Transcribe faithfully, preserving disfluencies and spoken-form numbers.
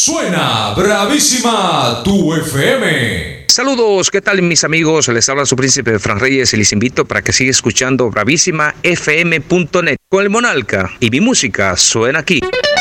Suena Bravísima tu F M. Saludos, ¿qué tal mis amigos? Les habla su príncipe Fran Reyes y les invito para que sigan escuchando bravísima f m punto net con el Monalca y mi música suena aquí.